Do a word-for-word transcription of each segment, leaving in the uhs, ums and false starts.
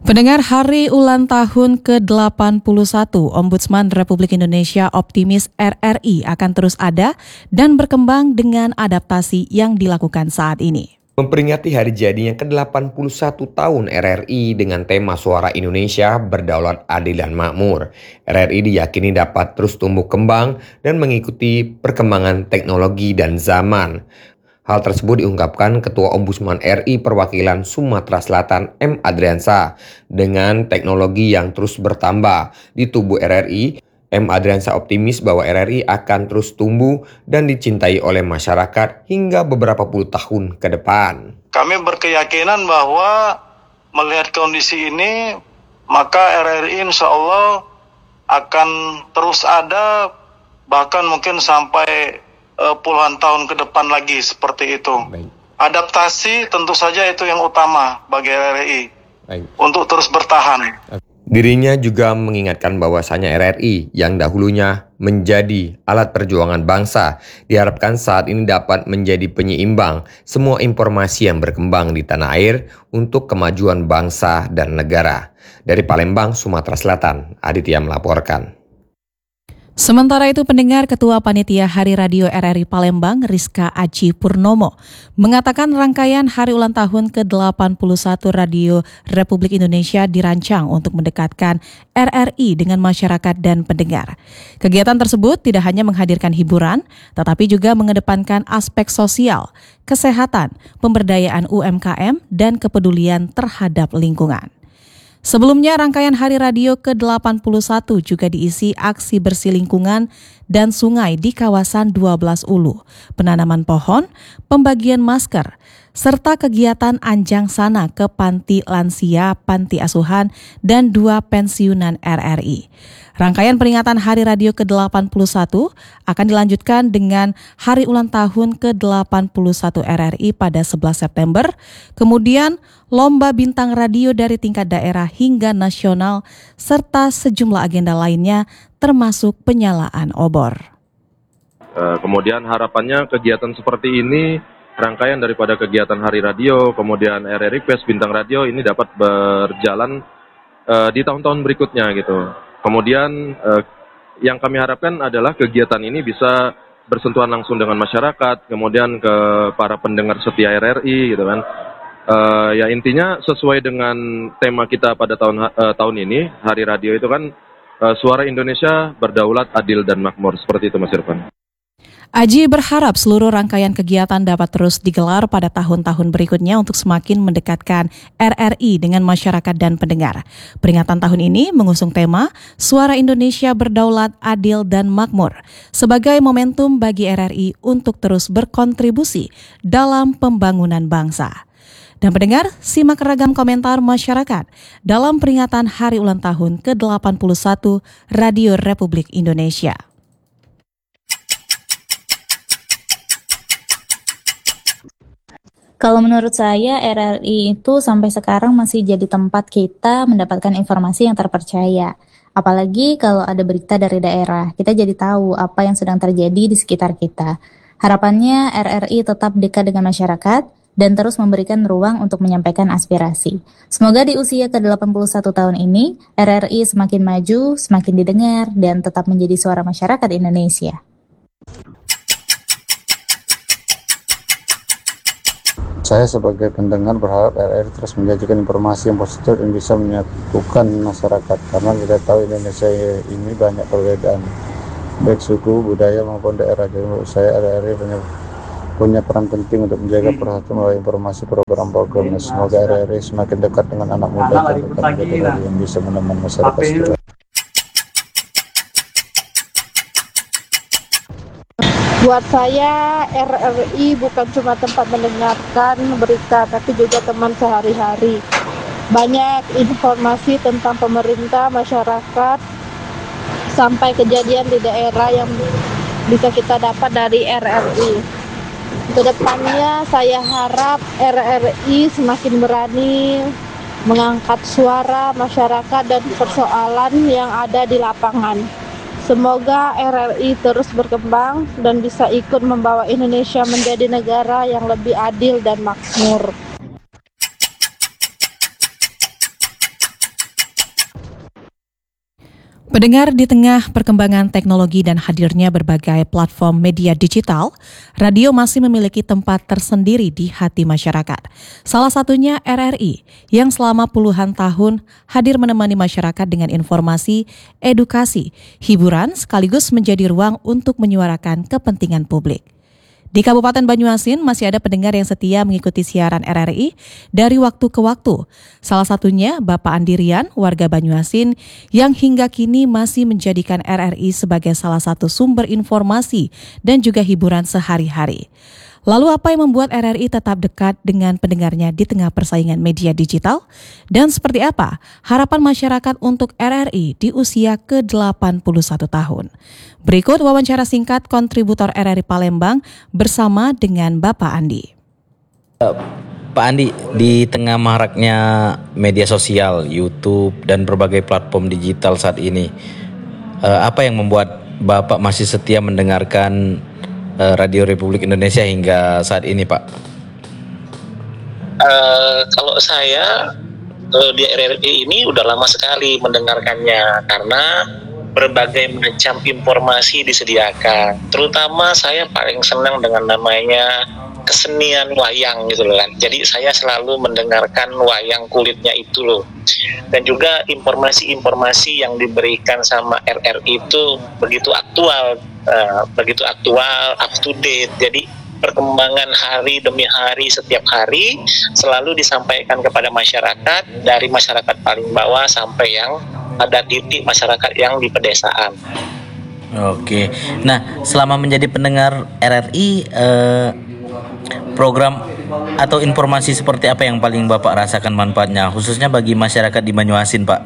Pendengar, hari ulang tahun ke delapan puluh satu Ombudsman Republik Indonesia optimis R R I akan terus ada dan berkembang dengan adaptasi yang dilakukan saat ini. Memperingati hari jadinya ke delapan puluh satu tahun R R I dengan tema Suara Indonesia Berdaulat Adil dan Makmur, R R I diyakini dapat terus tumbuh kembang dan mengikuti perkembangan teknologi dan zaman. Hal tersebut diungkapkan Ketua Ombudsman R I Perwakilan Sumatera Selatan M. Adriansa. Dengan teknologi yang terus bertambah di tubuh R R I, M. Adriansa optimis bahwa R R I akan terus tumbuh dan dicintai oleh masyarakat hingga beberapa puluh tahun ke depan. Kami berkeyakinan bahwa melihat kondisi ini, maka R R I insya Allah akan terus ada, bahkan mungkin sampai puluhan tahun ke depan lagi seperti itu. Baik. Adaptasi tentu saja itu yang utama bagi R R I. Baik. Untuk terus bertahan. Dirinya juga mengingatkan bahwasanya R R I yang dahulunya menjadi alat perjuangan bangsa diharapkan saat ini dapat menjadi penyeimbang semua informasi yang berkembang di tanah air untuk kemajuan bangsa dan negara. Dari Palembang, Sumatera Selatan, Aditya melaporkan. Sementara itu, pendengar, Ketua Panitia Hari Radio R R I Palembang, Rizka Aji Purnomo, mengatakan rangkaian hari ulang tahun ke delapan puluh satu Radio Republik Indonesia dirancang untuk mendekatkan R R I dengan masyarakat dan pendengar. Kegiatan tersebut tidak hanya menghadirkan hiburan, tetapi juga mengedepankan aspek sosial, kesehatan, pemberdayaan U M K M, dan kepedulian terhadap lingkungan. Sebelumnya, rangkaian Hari Radio ke delapan puluh satu juga diisi aksi bersih lingkungan dan sungai di kawasan dua belas Ulu, penanaman pohon, pembagian masker, serta kegiatan anjang sana ke panti lansia, panti asuhan, dan dua pensiunan R R I. Rangkaian peringatan Hari Radio ke delapan puluh satu akan dilanjutkan dengan Hari Ulang Tahun ke delapan puluh satu R R I pada sebelas September, kemudian Lomba Bintang Radio dari tingkat daerah hingga nasional, serta sejumlah agenda lainnya termasuk penyalaan obor. Kemudian harapannya kegiatan seperti ini, rangkaian daripada kegiatan Hari Radio, kemudian R R I Quest Bintang Radio ini dapat berjalan uh, di tahun-tahun berikutnya gitu. Kemudian uh, yang kami harapkan adalah kegiatan ini bisa bersentuhan langsung dengan masyarakat, kemudian ke para pendengar setia R R I gitu kan. Uh, ya intinya sesuai dengan tema kita pada tahun uh, tahun ini, Hari Radio itu kan uh, Suara Indonesia Berdaulat Adil dan Makmur, seperti itu Mas Irfan. Aji berharap seluruh rangkaian kegiatan dapat terus digelar pada tahun-tahun berikutnya untuk semakin mendekatkan R R I dengan masyarakat dan pendengar. Peringatan tahun ini mengusung tema Suara Indonesia Berdaulat, Adil, dan Makmur sebagai momentum bagi R R I untuk terus berkontribusi dalam pembangunan bangsa. Dan pendengar, simak ragam komentar masyarakat dalam peringatan Hari Ulang Tahun ke delapan puluh satu Radio Republik Indonesia. Kalau menurut saya R R I itu sampai sekarang masih jadi tempat kita mendapatkan informasi yang terpercaya. Apalagi kalau ada berita dari daerah, kita jadi tahu apa yang sedang terjadi di sekitar kita. Harapannya R R I tetap dekat dengan masyarakat dan terus memberikan ruang untuk menyampaikan aspirasi. Semoga di usia ke delapan puluh satu tahun ini, R R I semakin maju, semakin didengar, dan tetap menjadi suara masyarakat Indonesia. Saya sebagai pendengar berharap R R I terus menyajikan informasi yang positif dan bisa menyatukan masyarakat, karena kita tahu Indonesia ini banyak perbedaan baik suku, budaya maupun daerah. Jadi menurut saya R R I punya, punya peran penting untuk menjaga perhatian melalui informasi program-programnya. Semoga R R I semakin dekat dengan anak muda dan tetap menjadi radio yang bisa menemani masyarakat sekitar. Buat saya R R I bukan cuma tempat mendengarkan berita, tapi juga teman sehari-hari. Banyak informasi tentang pemerintah, masyarakat, sampai kejadian di daerah yang bisa kita dapat dari R R I. Kedepannya saya harap R R I semakin berani mengangkat suara masyarakat dan persoalan yang ada di lapangan. Semoga R R I terus berkembang dan bisa ikut membawa Indonesia menjadi negara yang lebih adil dan makmur. Pendengar, di tengah perkembangan teknologi dan hadirnya berbagai platform media digital, radio masih memiliki tempat tersendiri di hati masyarakat. Salah satunya R R I yang selama puluhan tahun hadir menemani masyarakat dengan informasi, edukasi, hiburan sekaligus menjadi ruang untuk menyuarakan kepentingan publik. Di Kabupaten Banyuasin masih ada pendengar yang setia mengikuti siaran R R I dari waktu ke waktu. Salah satunya Bapak Andi Rian, warga Banyuasin, yang hingga kini masih menjadikan R R I sebagai salah satu sumber informasi dan juga hiburan sehari-hari. Lalu apa yang membuat R R I tetap dekat dengan pendengarnya di tengah persaingan media digital? Dan seperti apa harapan masyarakat untuk R R I di usia ke delapan puluh satu tahun? Berikut wawancara singkat kontributor R R I Palembang bersama dengan Bapak Andi. Pak Andi, di tengah maraknya media sosial, YouTube, dan berbagai platform digital saat ini, apa yang membuat Bapak masih setia mendengarkan Radio Republik Indonesia hingga saat ini, Pak? Uh, kalau saya uh, di R R I ini udah lama sekali mendengarkannya karena berbagai macam informasi disediakan. Terutama saya paling senang dengan namanya kesenian wayang gitu loh kan. Jadi saya selalu mendengarkan wayang kulitnya itu loh. Dan juga informasi-informasi yang diberikan sama R R I itu begitu aktual, uh, begitu aktual, up to date. Jadi perkembangan hari demi hari setiap hari selalu disampaikan kepada masyarakat, dari masyarakat paling bawah sampai yang ada titik masyarakat yang di pedesaan. Oke. Nah, selama menjadi pendengar R R I, uh, program atau informasi seperti apa yang paling Bapak rasakan manfaatnya, khususnya bagi masyarakat di Banyuasin, Pak?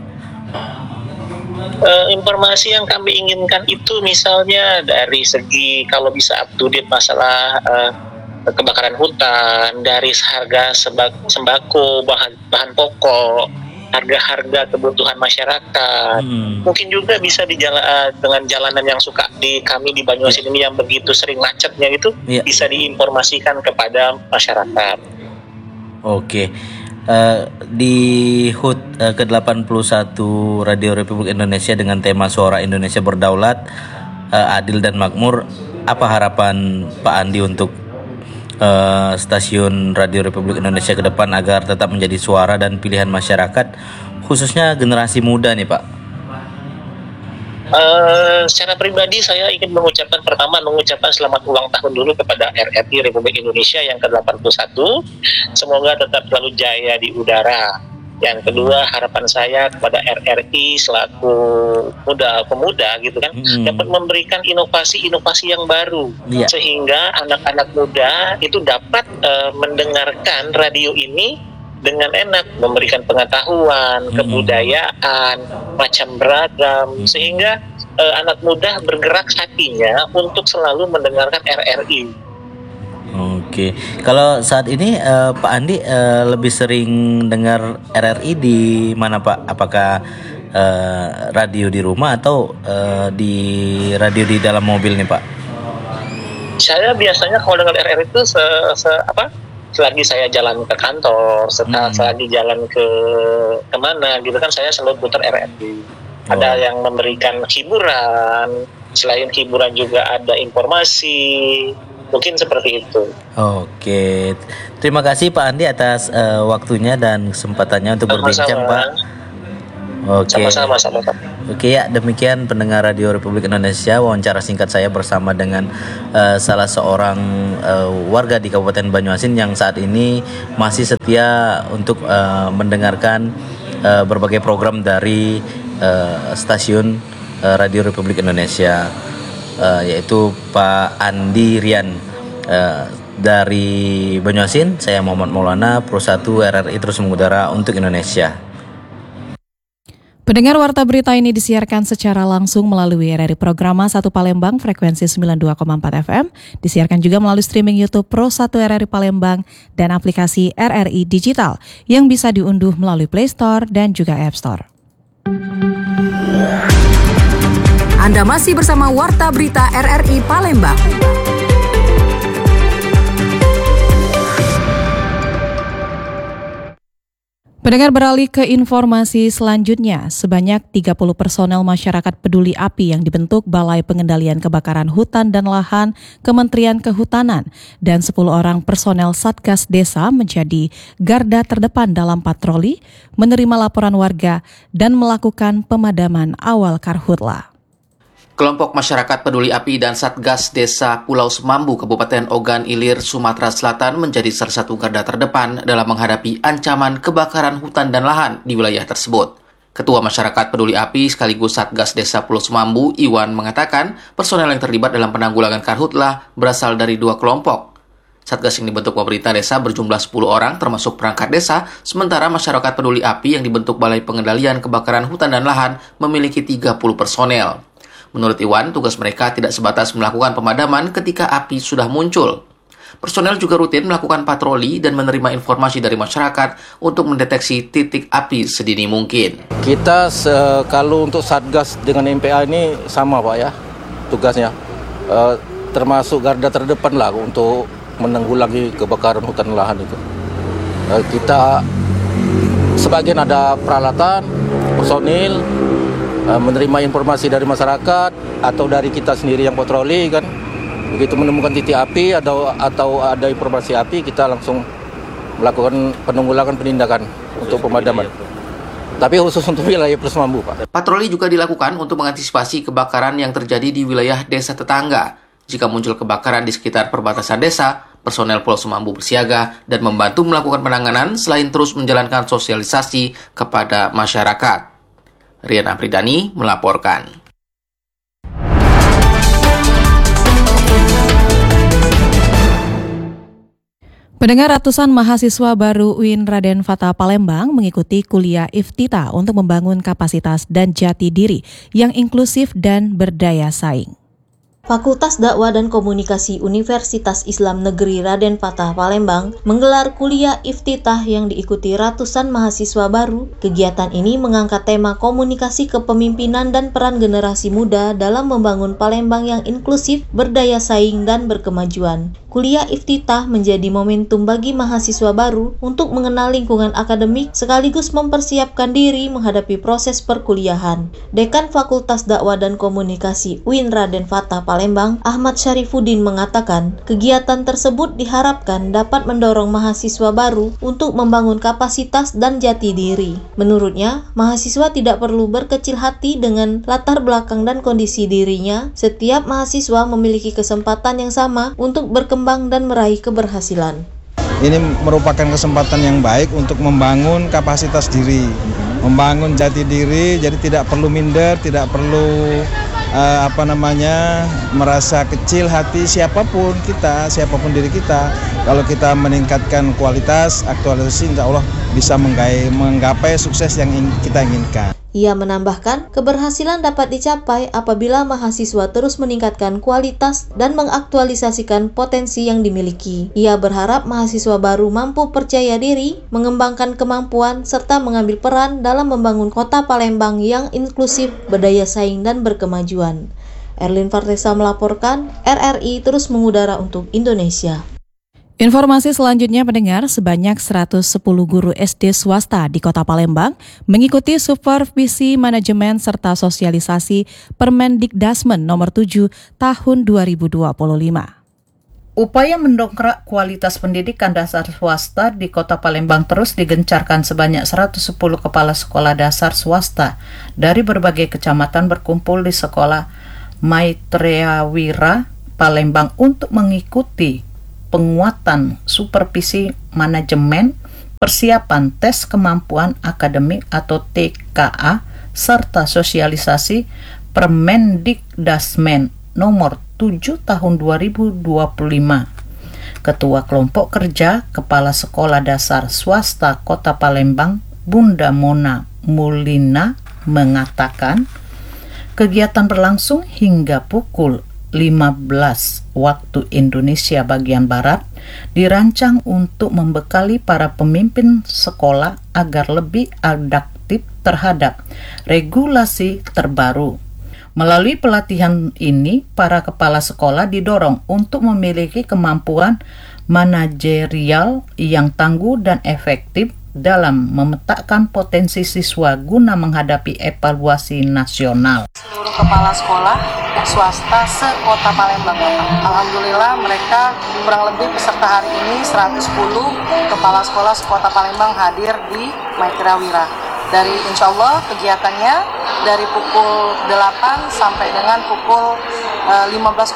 Uh, informasi yang kami inginkan itu misalnya dari segi kalau bisa up to date masalah uh, kebakaran hutan, dari harga sembako, bahan bahan pokok, harga-harga kebutuhan masyarakat. Hmm. Mungkin juga bisa di jala, uh, dengan jalanan yang suka di kami di Banyuasin ini yang begitu sering macetnya itu, yeah, bisa diinformasikan kepada masyarakat. Oke. Uh, di H U T uh, ke delapan puluh satu Radio Republik Indonesia dengan tema Suara Indonesia Berdaulat, uh, Adil dan Makmur, apa harapan Pak Andi untuk uh, stasiun Radio Republik Indonesia ke depan agar tetap menjadi suara dan pilihan masyarakat, khususnya generasi muda nih, Pak? Uh, secara pribadi saya ingin mengucapkan pertama mengucapkan selamat ulang tahun dulu kepada R R I Republik Indonesia yang ke delapan puluh satu. Semoga tetap selalu jaya di udara. Yang kedua, harapan saya kepada R R I selaku muda pemuda gitu kan, hmm. dapat memberikan inovasi-inovasi yang baru, yeah, sehingga anak-anak muda itu dapat uh, mendengarkan radio ini dengan enak, memberikan pengetahuan, hmm. kebudayaan, macam beragam, sehingga uh, anak muda bergerak hatinya untuk selalu mendengarkan R R I. Oke, kalau saat ini uh, Pak Andi uh, lebih sering dengar R R I di mana, Pak? Apakah uh, radio di rumah atau uh, di radio di dalam mobil nih, Pak? Saya biasanya kalau dengar R R I itu se, se apa? Selagi saya jalan ke kantor, setelah hmm. selagi jalan ke kemana gitu kan, saya selalu putar R R I. Oh. Ada yang memberikan hiburan, selain hiburan juga ada informasi, mungkin seperti itu. Oke, terima kasih Pak Andi atas uh, waktunya dan kesempatannya untuk sama-sama berbincang, Pak. Oke. Sama-sama, sama-sama. Oke ya, demikian pendengar Radio Republik Indonesia, wawancara singkat saya bersama dengan uh, salah seorang uh, warga di Kabupaten Banyuasin yang saat ini masih setia untuk uh, mendengarkan uh, berbagai program dari uh, stasiun uh, Radio Republik Indonesia, uh, yaitu Pak Andi Rian uh, dari Banyuasin. Saya Muhammad Maulana, Pro satu R R I terus mengudara untuk Indonesia. Pendengar, warta berita ini disiarkan secara langsung melalui R R I Programa satu Palembang frekuensi sembilan puluh dua koma empat F M, disiarkan juga melalui streaming YouTube Pro satu R R I Palembang dan aplikasi R R I Digital yang bisa diunduh melalui Play Store dan juga App Store. Anda masih bersama Warta Berita R R I Palembang. Pendengar, beralih ke informasi selanjutnya, sebanyak tiga puluh personel masyarakat peduli api yang dibentuk Balai Pengendalian Kebakaran Hutan dan Lahan Kementerian Kehutanan dan sepuluh orang personel Satgas Desa menjadi garda terdepan dalam patroli, menerima laporan warga dan melakukan pemadaman awal karhutla. Kelompok Masyarakat Peduli Api dan Satgas Desa Pulau Semambu, Kabupaten Ogan Ilir, Sumatera Selatan menjadi salah satu garda terdepan dalam menghadapi ancaman kebakaran hutan dan lahan di wilayah tersebut. Ketua Masyarakat Peduli Api sekaligus Satgas Desa Pulau Semambu, Iwan, mengatakan personel yang terlibat dalam penanggulangan karhutla berasal dari dua kelompok. Satgas yang dibentuk pemerintah desa berjumlah sepuluh orang termasuk perangkat desa, sementara Masyarakat Peduli Api yang dibentuk Balai Pengendalian Kebakaran Hutan dan Lahan memiliki tiga puluh personel. Menurut Iwan, tugas mereka tidak sebatas melakukan pemadaman ketika api sudah muncul. Personel juga rutin melakukan patroli dan menerima informasi dari masyarakat untuk mendeteksi titik api sedini mungkin. Kita se- kalau untuk Satgas dengan M P A ini sama Pak ya, tugasnya. E, termasuk garda terdepan lah untuk menanggulangi kebakaran hutan dan lahan itu. E, kita sebagian ada peralatan, personil, menerima informasi dari masyarakat atau dari kita sendiri yang patroli kan. Begitu menemukan titik api atau atau ada informasi api, kita langsung melakukan penanggulangan penindakan untuk pemadaman. Tapi khusus untuk wilayah Pulau Semambu, Pak. Patroli juga dilakukan untuk mengantisipasi kebakaran yang terjadi di wilayah desa tetangga. Jika muncul kebakaran di sekitar perbatasan desa, personel Pulau Semambu bersiaga dan membantu melakukan penanganan selain terus menjalankan sosialisasi kepada masyarakat. Rian Apridani melaporkan. Pendengar, ratusan mahasiswa baru U I N Raden Fatah Palembang mengikuti kuliah Iftitah untuk membangun kapasitas dan jati diri yang inklusif dan berdaya saing. Fakultas Dakwah dan Komunikasi Universitas Islam Negeri Raden Fatah Palembang menggelar kuliah Iftitah yang diikuti ratusan mahasiswa baru. Kegiatan ini mengangkat tema komunikasi kepemimpinan dan peran generasi muda dalam membangun Palembang yang inklusif, berdaya saing, dan berkemajuan. Kuliah Iftitah menjadi momentum bagi mahasiswa baru untuk mengenal lingkungan akademik sekaligus mempersiapkan diri menghadapi proses perkuliahan. Dekan Fakultas Dakwah dan Komunikasi U I N Raden Fatah Palembang, Ahmad Syarifuddin mengatakan, kegiatan tersebut diharapkan dapat mendorong mahasiswa baru untuk membangun kapasitas dan jati diri. Menurutnya, mahasiswa tidak perlu berkecil hati dengan latar belakang dan kondisi dirinya. Setiap mahasiswa memiliki kesempatan yang sama untuk berkembang dan meraih keberhasilan. Ini merupakan kesempatan yang baik untuk membangun kapasitas diri, membangun jati diri, jadi tidak perlu minder, tidak perlu uh, apa namanya merasa kecil hati siapapun kita, siapapun diri kita. Kalau kita meningkatkan kualitas, aktualisasi, insya Allah bisa menggapai, menggapai sukses yang kita inginkan. Ia menambahkan, keberhasilan dapat dicapai apabila mahasiswa terus meningkatkan kualitas dan mengaktualisasikan potensi yang dimiliki. Ia berharap mahasiswa baru mampu percaya diri, mengembangkan kemampuan, serta mengambil peran dalam membangun kota Palembang yang inklusif, berdaya saing, dan berkemajuan. Erlin Fartesa melaporkan, R R I terus mengudara untuk Indonesia. Informasi selanjutnya, pendengar, sebanyak seratus sepuluh guru S D swasta di Kota Palembang mengikuti supervisi manajemen serta sosialisasi Permendikdasmen nomor tujuh tahun dua ribu dua puluh lima. Upaya mendongkrak kualitas pendidikan dasar swasta di Kota Palembang terus digencarkan. Sebanyak seratus sepuluh kepala sekolah dasar swasta dari berbagai kecamatan berkumpul di Sekolah Maitreya Wira Palembang untuk mengikuti penguatan supervisi manajemen, persiapan tes kemampuan akademik atau T K A, serta sosialisasi Permendikdasmen nomor tujuh tahun dua ribu dua puluh lima. Ketua Kelompok Kerja Kepala Sekolah Dasar Swasta Kota Palembang, Bunda Mona Mulina, mengatakan kegiatan berlangsung hingga pukul lima belas waktu Indonesia bagian Barat, dirancang untuk membekali para pemimpin sekolah agar lebih adaptif terhadap regulasi terbaru. Melalui pelatihan ini, para kepala sekolah didorong untuk memiliki kemampuan manajerial yang tangguh dan efektif, dalam memetakan potensi siswa guna menghadapi evaluasi nasional. Seluruh kepala sekolah swasta se-Kota Palembang, alhamdulillah mereka kurang lebih peserta hari ini seratus sepuluh kepala sekolah se-Kota Palembang hadir di Maitreya Wira. Dari insya Allah kegiatannya dari pukul delapan sampai dengan pukul uh, lima belas.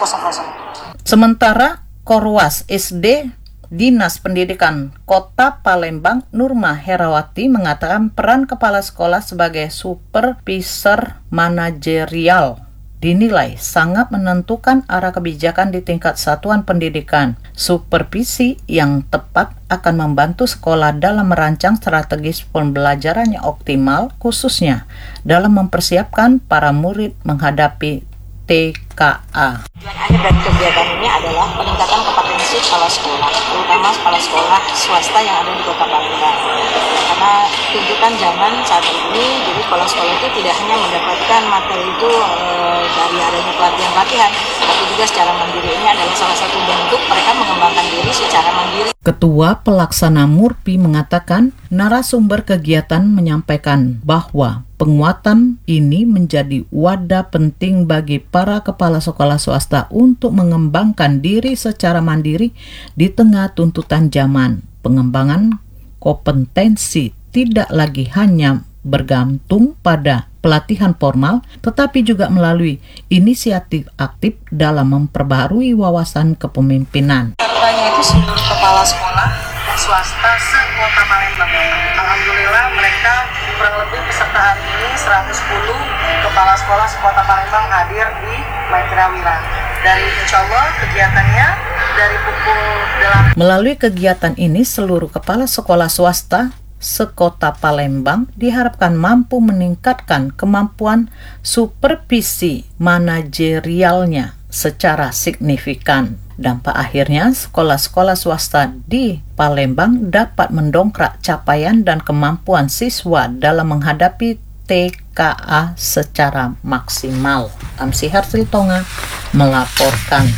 Sementara Korwas S D Dinas Pendidikan Kota Palembang Nurma Herawati mengatakan peran kepala sekolah sebagai supervisor manajerial dinilai sangat menentukan arah kebijakan di tingkat satuan pendidikan. Supervisi yang tepat akan membantu sekolah dalam merancang strategis pembelajaran yang optimal, khususnya dalam mempersiapkan para murid menghadapi T K A. Tujuan akhir dari kegiatan ini adalah peningkatan kompetensi kepala sekolah, terutama kepala sekolah swasta yang ada di Kota Palembang. Karena tuntutan zaman saat ini, jadi kepala sekolah itu tidak hanya mendapatkan materi itu e, dari adanya pelatihan-pelatihan, tapi juga secara mandiri. Ini adalah salah satu bentuk mereka mengembangkan diri secara mandiri. Ketua Pelaksana Murpi mengatakan narasumber kegiatan menyampaikan bahwa penguatan ini menjadi wadah penting bagi para kepala sekolah swasta untuk mengembangkan diri secara mandiri di tengah tuntutan zaman. Pengembangan kompetensi tidak lagi hanya bergantung pada pelatihan formal, tetapi juga melalui inisiatif aktif dalam memperbarui wawasan kepemimpinan. Pesertanya itu seluruh kepala sekolah swasta se-Kota Palembang. Alhamdulillah mereka kurang lebih peserta hari ini seratus sepuluh kepala sekolah se-Kota Palembang hadir di Maitreya Wira. Dari insya Allah kegiatannya dari pukul delapan. Melalui kegiatan ini seluruh kepala sekolah swasta se-Kota Palembang diharapkan mampu meningkatkan kemampuan supervisi manajerialnya secara signifikan. Dampak akhirnya sekolah-sekolah swasta di Palembang dapat mendongkrak capaian dan kemampuan siswa dalam menghadapi T K A secara maksimal. Amsihar Siltonga melaporkan.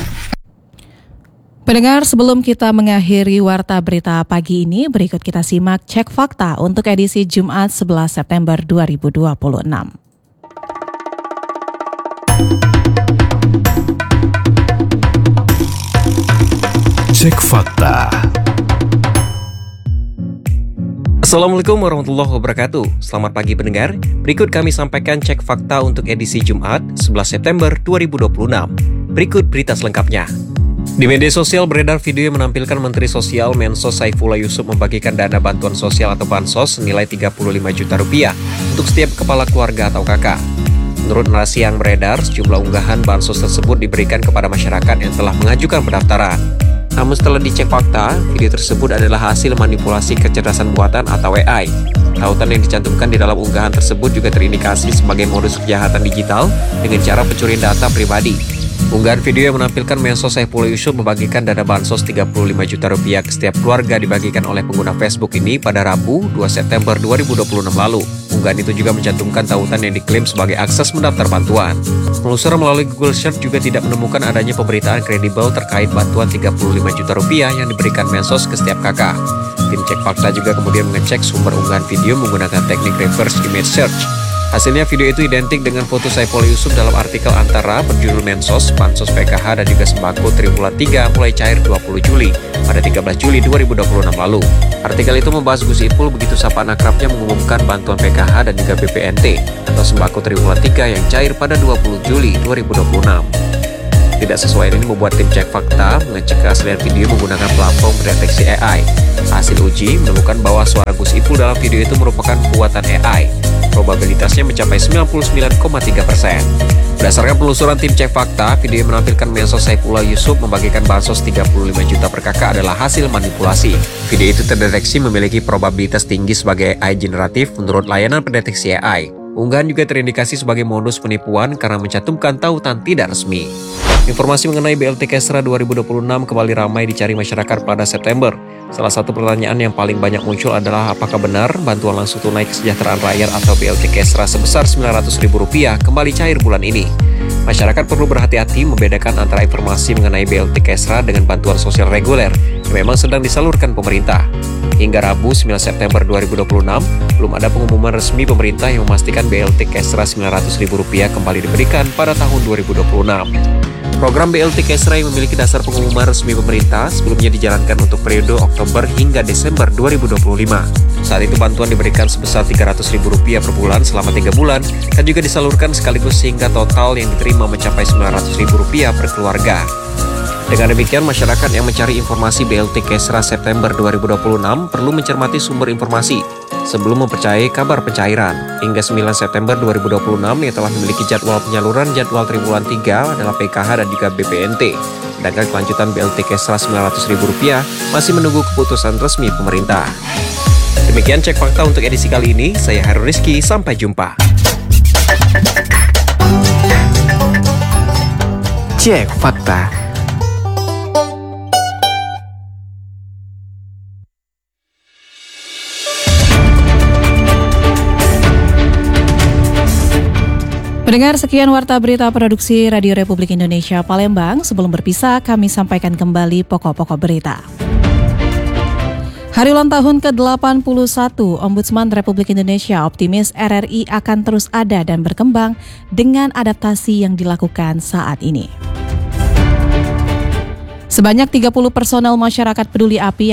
Pendengar, sebelum kita mengakhiri Warta Berita pagi ini, berikut kita simak Cek Fakta untuk edisi Jumat sebelas September dua ribu dua puluh enam. Cek Fakta. Assalamualaikum warahmatullahi wabarakatuh. Selamat pagi pendengar. Berikut kami sampaikan cek fakta untuk edisi Jumat sebelas September dua ribu dua puluh enam. Berikut berita selengkapnya. Di media sosial beredar video yang menampilkan Menteri Sosial Mensos Saifullah Yusuf membagikan dana bantuan sosial atau bansos senilai tiga puluh lima juta rupiah untuk setiap kepala keluarga atau K K. Menurut narasi yang beredar, sejumlah unggahan bansos tersebut diberikan kepada masyarakat yang telah mengajukan pendaftaran. Namun setelah dicek fakta, video tersebut adalah hasil manipulasi kecerdasan buatan atau A I. Tautan yang dicantumkan di dalam unggahan tersebut juga terindikasi sebagai modus kejahatan digital dengan cara pencurian data pribadi. Unggahan video yang menampilkan Mensos Saifullah Yusuf membagikan dana bansos tiga puluh lima juta rupiah ke setiap keluarga dibagikan oleh pengguna Facebook ini pada Rabu dua September dua ribu dua puluh enam lalu. Unggahan itu juga mencantumkan tautan yang diklaim sebagai akses mendaftar bantuan. Penelusur melalui Google Search juga tidak menemukan adanya pemberitaan kredibel terkait bantuan tiga puluh lima juta rupiah yang diberikan Mensos ke setiap K K. Tim Cek Fakta juga kemudian mengecek sumber unggahan video menggunakan teknik reverse image search. Hasilnya video itu identik dengan foto Saifullah Yusuf dalam artikel Antara berjudul Mensos, Bansos P K H dan juga sembako triwulan tiga mulai cair dua puluh Juli pada tiga belas Juli dua ribu dua puluh enam lalu. Artikel itu membahas Gus Ipul begitu sapaan akrabnya mengumumkan bantuan P K H dan juga B P N T atau sembako triwulan tiga yang cair pada dua puluh Juli dua ribu dua puluh enam. Tidak sesuai ini membuat tim Cek Fakta mengecek keaslian video menggunakan platform pendeteksi A I. Hasil uji menemukan bahwa suara Gus Ipul dalam video itu merupakan buatan A I. Probabilitasnya mencapai sembilan puluh sembilan koma tiga persen. Berdasarkan penelusuran tim Cek Fakta, video yang menampilkan Mensos Saifullah Yusuf membagikan bansos tiga puluh lima juta per K K adalah hasil manipulasi. Video itu terdeteksi memiliki probabilitas tinggi sebagai A I generatif menurut layanan pendeteksi A I. Unggahan juga terindikasi sebagai modus penipuan karena mencantumkan tautan tidak resmi. Informasi mengenai B L T Kesra dua ribu dua puluh enam kembali ramai dicari masyarakat pada September. Salah satu pertanyaan yang paling banyak muncul adalah apakah benar bantuan langsung tunai kesejahteraan rakyat atau B L T Kesra sebesar sembilan ratus ribu rupiah kembali cair bulan ini. Masyarakat perlu berhati-hati membedakan antara informasi mengenai B L T Kesra dengan bantuan sosial reguler yang memang sedang disalurkan pemerintah. Hingga Rabu sembilan September dua ribu dua puluh enam, belum ada pengumuman resmi pemerintah yang memastikan B L T Kesra sembilan ratus ribu rupiah kembali diberikan pada tahun dua ribu dua puluh enam. Program B L T Kesra yang memiliki dasar pengumuman resmi pemerintah sebelumnya dijalankan untuk periode Oktober hingga Desember dua ribu dua puluh lima. Saat itu bantuan diberikan sebesar tiga ratus ribu rupiah per bulan selama tiga bulan dan juga disalurkan sekaligus sehingga total yang diterima mencapai sembilan ratus ribu rupiah per keluarga. Dengan demikian, masyarakat yang mencari informasi B L T Kesra September dua ribu dua puluh enam perlu mencermati sumber informasi sebelum mempercayai kabar pencairan. Hingga sembilan September dua ribu dua puluh enam yang telah memiliki jadwal penyaluran jadwal triwulan tiga adalah P K H dan juga B P N T. Sedangkan kelanjutan B L T Kesra sembilan ratus ribu rupiah masih menunggu keputusan resmi pemerintah. Demikian cek fakta untuk edisi kali ini. Saya Harun Rizky, sampai jumpa. Cek fakta. Pendengar, sekian Warta Berita Produksi Radio Republik Indonesia Palembang. Sebelum berpisah, kami sampaikan kembali pokok-pokok berita. Hari ulang tahun ke delapan puluh satu, Ombudsman Republik Indonesia optimis R R I akan terus ada dan berkembang dengan adaptasi yang dilakukan saat ini. Sebanyak tiga puluh personel masyarakat peduli api